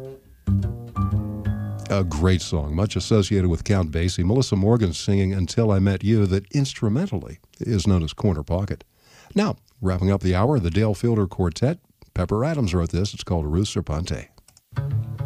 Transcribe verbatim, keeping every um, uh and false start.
A great song, much associated with Count Basie. Melissa Morgan singing Until I Met You, that instrumentally is known as Corner Pocket. Now, wrapping up the hour, the Dale Fielder Quartet. Pepper Adams wrote this. It's called Ruth Serpente.